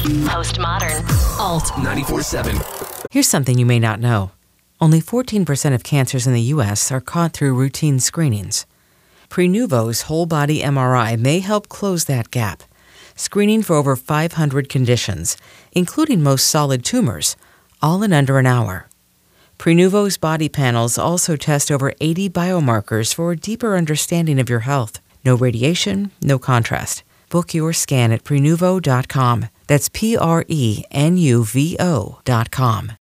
Postmodern. Alt 94.7. Here's something you may not know. Only 14% of cancers in the U.S. are caught through routine screenings. Prenuvo's whole-body MRI may help close that gap, screening for over 500 conditions, including most solid tumors, all in under an hour. Prenuvo's body panels also test over 80 biomarkers for a deeper understanding of your health. No radiation, no contrast. Book your scan at Prenuvo.com. That's Prenuvo.com.